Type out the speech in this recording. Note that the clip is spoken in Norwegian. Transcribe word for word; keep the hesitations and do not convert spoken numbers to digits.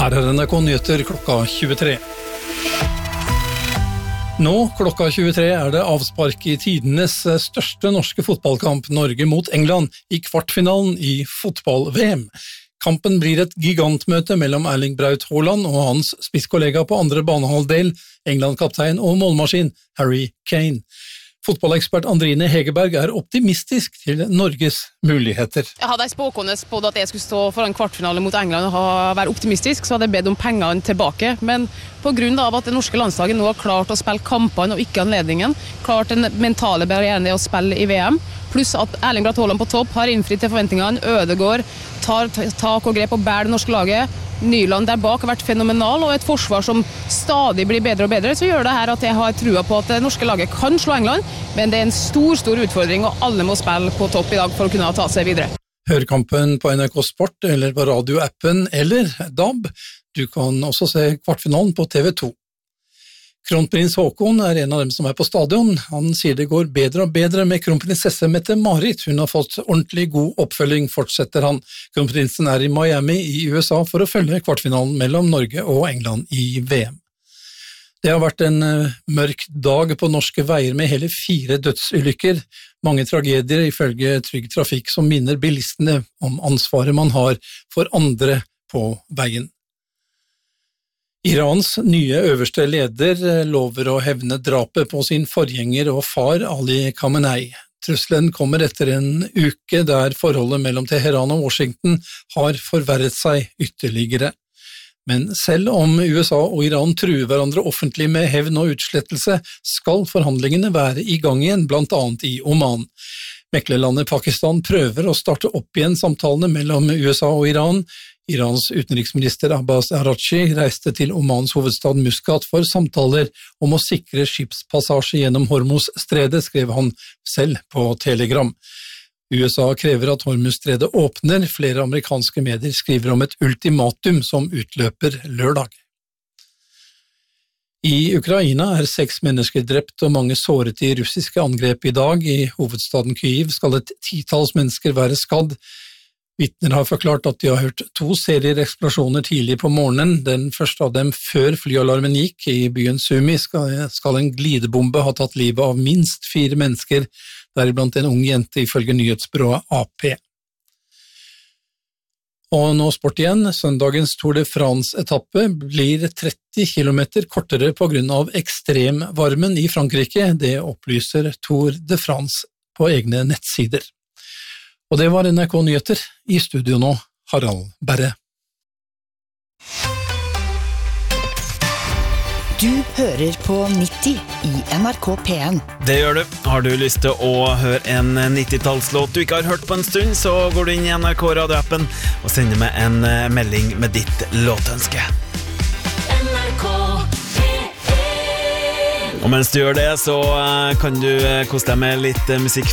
Her er N R K Nyheter klokka tjuetre. Nå, klokka tjuetre, er det avspark i tidenes største norske fotballkamp, Norge mot England, i kvartfinalen i fotball-V M. Kampen blir et gigantmøte mellom Erling Braut Haaland og hans spisskollega på andre banehalvdel, England-kaptein og målmaskin Harry Kane. Fotballekspert Andrine Hegerberg er optimistisk til Norges muligheter. Jeg hadde en spåkone spådd at jeg skulle stå foran kvartfinale mot England og være optimistisk, så hadde jeg bedt om pengene tilbake. Men på grunn av at det norske landslaget nå har klart å spille kampene og ikke anledningen, klart den mentale barrieren det å spille i V M, pluss at Erling Braut Haaland på topp har innfridd til forventningene, Ødegaard tar tak og grep og bærer det norske laget, Nyland der bak har vært fenomenal, og et forsvar som stadig blir bedre og bedre, så gjør det her at jeg har trua på at det norske laget kan slå England, men det er en stor, stor utfordring, og alle må spille på topp i dag for å kunne ta seg videre. Hør kampen på N R K Sport eller på radioappen eller D A B. Du kan også se kvartfinalen på T V to. Kronprins Haakon er en av dem som er på stadion. Han sier det går bedre og bedre med kronprinsesse Mette-Marit. Hun har fått ordentlig god oppfølging, fortsetter han. Kronprinsen er i Miami i U S A for å følge kvartfinalen mellom Norge og England i V M. Det har vært en mørk dag på norske veier med hele fire dødsulykker. Mange tragedier ifølge Trygg Trafikk som minner bilistene om ansvaret man har for andre på veien. Irans nye øverste leder lover å hevne drapet på sin forgjenger og far Ali Khamenei. Trusselen kommer etter en uke der forholdet mellom Teheran og Washington har forverret seg ytterligere. Men selv om U S A og Iran truer hverandre offentlig med hevn og utslettelse, skal forhandlingene være i gang igjen, blant annet i Oman. Meklerlandet Pakistan prøver å starte opp igjen samtalene mellom U S A og Iran. Irans utenriksminister Abbas Araghchi reiste til Omans hovedstad Muscat for samtaler om å sikre skipspassasje gjennom Hormuz-stredet, skrev han selv på Telegram. U S A krever at Hormuz-stredet åpner. Flere amerikanske medier skriver om et ultimatum som utløper lørdag. I Ukraina er seks mennesker drept og mange såret i russiske angrep i dag. I hovedstaden Kyiv skal et titalls mennesker være skadd. Vitner har forklart at de har hørt to serier eksplosjoner tidlig på morgenen. Den første av dem før flyalarmen gikk. I byen Sumy skal, skal en glidebombe ha tatt livet av minst fire mennesker, deriblant en ung jente ifølge nyhetsbyrået A P. Og nå sport igjen. Søndagens Tour de France-etappe blir tretti kilometer kortere på grunn av ekstremvarmen i Frankrike. Det opplyser Tour de France på egne nettsider. Og det var N R K Nyheter. I studio nå, Harald Berre. Du hører på nitti i N R K P N. Det gjør du. Har du lyst til å høre en nittitallslåt du ikke har hørt på en stund, så går du inn i N R K radioappen og sender meg en melding med ditt låtønske. N R K P N. Og mens du gjør det, så kan du kose deg med litt musikk